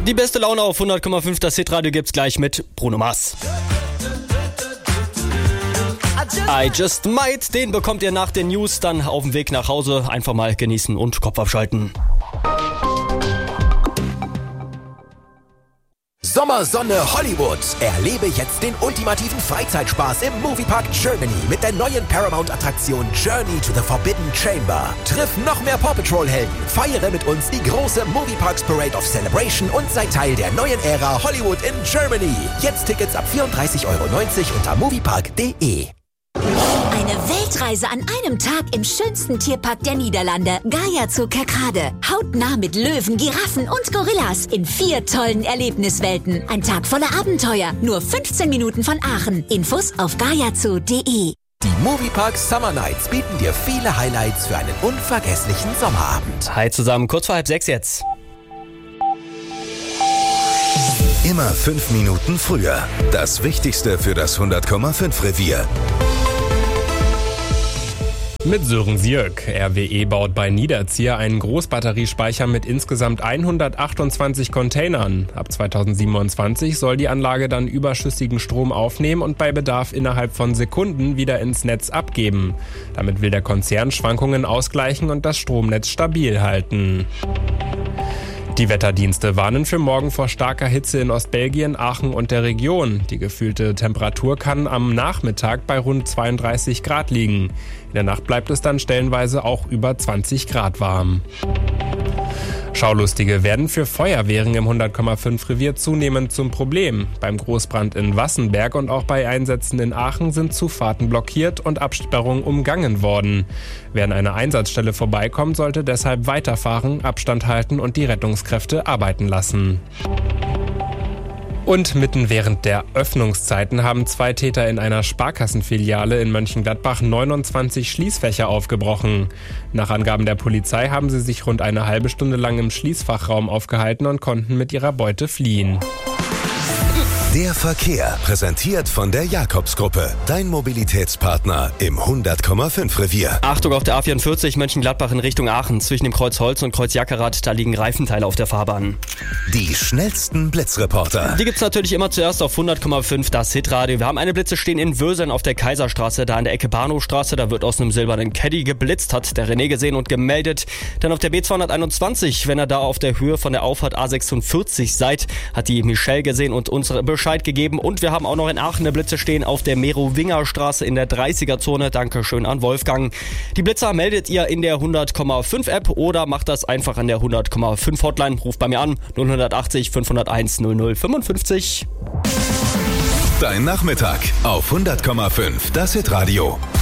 Die beste Laune auf 100,5, das Hitradio gibt's gleich mit Bruno Mars. I Just Might, den bekommt ihr nach den News dann auf dem Weg nach Hause. Einfach mal genießen und Kopf abschalten. Sommersonne Hollywood. Erlebe jetzt den ultimativen Freizeitspaß im Moviepark Germany mit der neuen Paramount-Attraktion Journey to the Forbidden Chamber. Triff noch mehr Paw Patrol-Helden, feiere mit uns die große Movieparks Parade of Celebration und sei Teil der neuen Ära Hollywood in Germany. Jetzt Tickets ab 34,90 € unter moviepark.de. Eine Weltreise an einem Tag im schönsten Tierpark der Niederlande, Gaia Zoo Kerkrade. Hautnah mit Löwen, Giraffen und Gorillas in 4 tollen Erlebniswelten. Ein Tag voller Abenteuer, nur 15 Minuten von Aachen. Infos auf gaiazoo.de. Die Moviepark Summer Nights bieten dir viele Highlights für einen unvergesslichen Sommerabend. Hi zusammen, kurz vor 5:30 jetzt. Immer 5 Minuten früher. Das Wichtigste für das 100,5 Revier. Mit Sören Sierk. RWE baut bei Niederzieher einen Großbatteriespeicher mit insgesamt 128 Containern. Ab 2027 soll die Anlage dann überschüssigen Strom aufnehmen und bei Bedarf innerhalb von Sekunden wieder ins Netz abgeben. Damit will der Konzern Schwankungen ausgleichen und das Stromnetz stabil halten. Die Wetterdienste warnen für morgen vor starker Hitze in Ostbelgien, Aachen und der Region. Die gefühlte Temperatur kann am Nachmittag bei rund 32 Grad liegen. In der Nacht bleibt es dann stellenweise auch über 20 Grad warm. Schaulustige werden für Feuerwehren im 100,5 Revier zunehmend zum Problem. Beim Großbrand in Wassenberg und auch bei Einsätzen in Aachen sind Zufahrten blockiert und Absperrungen umgangen worden. Wer an einer Einsatzstelle vorbeikommt, sollte deshalb weiterfahren, Abstand halten und die Rettungskräfte arbeiten lassen. Und mitten während der Öffnungszeiten haben 2 Täter in einer Sparkassenfiliale in Mönchengladbach 29 Schließfächer aufgebrochen. Nach Angaben der Polizei haben sie sich rund eine halbe Stunde lang im Schließfachraum aufgehalten und konnten mit ihrer Beute fliehen. Der Verkehr, präsentiert von der Jakobs-Gruppe. Dein Mobilitätspartner im 100,5 Revier. Achtung auf der A44 Mönchengladbach in Richtung Aachen. Zwischen dem Kreuz Holz und Kreuz Jackerath, da liegen Reifenteile auf der Fahrbahn. Die schnellsten Blitzreporter. Die gibt's natürlich immer zuerst auf 100,5 das Hitradio. Wir haben eine Blitze stehen in Würseln auf der Kaiserstraße, da an der Ecke Bahnhofstraße. Da wird aus einem silbernen Caddy geblitzt, hat der René gesehen und gemeldet. Dann auf der B221, wenn ihr da auf der Höhe von der Auffahrt A46 seid, hat die Michelle gesehen und unsere Bescheid gegeben. Und wir haben auch noch in Aachen eine Blitze stehen auf der Merowinger-Straße in der 30er-Zone. Dankeschön an Wolfgang. Die Blitzer meldet ihr in der 100,5 App oder macht das einfach an der 100,5 Hotline. Ruft bei mir an 080 501 0055. Dein Nachmittag auf 100,5 das Hitradio.